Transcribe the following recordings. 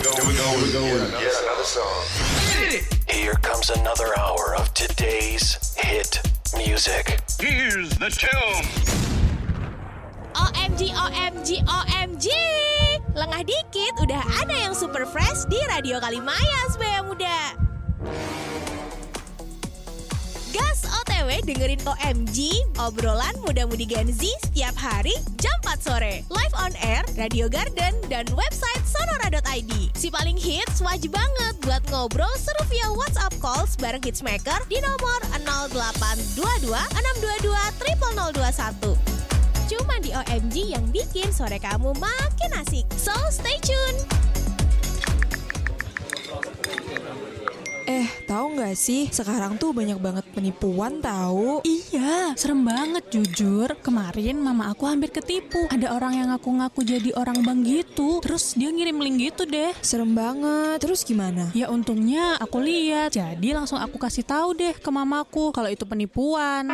Yet another song. Here comes another hour of today's hit music. Here's the tune. OMG, OMG, OMG. Lengah dikit udah ada yang super fresh di Radio Kalimaya Sebaya Muda. Gas OTW dengerin OMG, obrolan muda-mudi Gen Z setiap hari jam 4 sore. Live on air, Radio Garden, dan website sonora.id. Si paling hits wajib banget buat ngobrol seru via WhatsApp calls bareng Hitsmaker di nomor 0822 622 0021. Cuma di OMG yang bikin sore kamu makin asik. So stay tune. Tahu nggak sih, sekarang tuh banyak banget penipuan tahu. Iya, serem banget jujur. Kemarin mama aku hampir ketipu. Ada orang yang ngaku-ngaku jadi orang bank gitu. Terus dia ngirim link gitu deh. Serem banget. Terus gimana? Ya untungnya aku lihat. Jadi langsung aku kasih tahu deh ke mamaku kalau itu penipuan.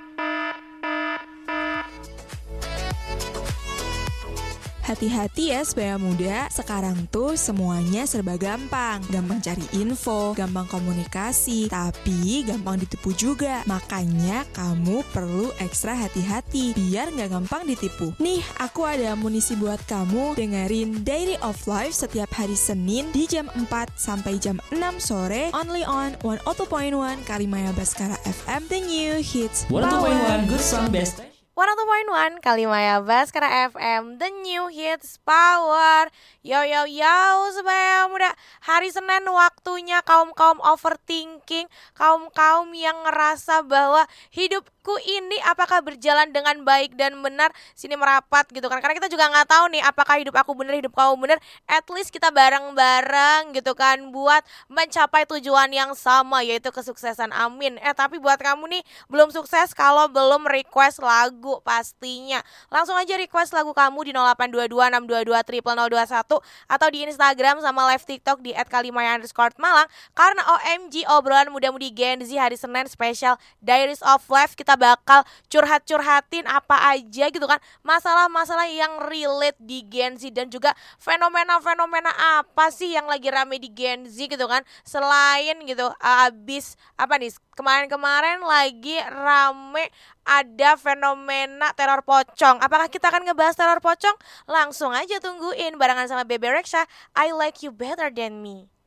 Hati-hati ya Sebaya Muda, sekarang tuh semuanya serba gampang. Gampang cari info, gampang komunikasi, tapi gampang ditipu juga. Makanya kamu perlu ekstra hati-hati biar gak gampang ditipu. Nih, aku ada amunisi buat kamu. Dengerin Diary of Life setiap hari Senin di jam 4 sampai jam 6 sore. Only on 102.1 Kalimaya Baskara FM, the new hits. 102.1 Good Song Best. 102.1 Kalimaya Baskara FM, the new hits power. Yo yo yo Sebaya Muda. Hari Senin waktunya kaum-kaum overthinking, kaum-kaum yang ngerasa bahwa hidupku ini apakah berjalan dengan baik dan benar. Sini merapat gitu kan. Karena kita juga gak tahu nih apakah hidup aku benar, hidup kamu benar. At least kita bareng-bareng gitu kan buat mencapai tujuan yang sama, yaitu kesuksesan. Amin. Tapi buat kamu nih belum sukses kalau belum request lagu pastinya. Langsung aja request lagu kamu di 0822 622 0021 atau di Instagram sama live TikTok di @kalimaya_malang. Karena OMG, obrolan muda-mudi Gen Z hari Senin spesial Diaries of Life, kita bakal curhat-curhatin apa aja gitu kan, masalah-masalah yang relate di Gen Z dan juga fenomena-fenomena apa sih yang lagi rame di Gen Z gitu kan. Selain gitu abis apa nih, kemarin-kemarin lagi rame ada fenomena teror pocong. Apakah kita akan ngebahas teror pocong? Langsung aja tungguin barengan sama Bebe Rexha, I Like You Better Than Me.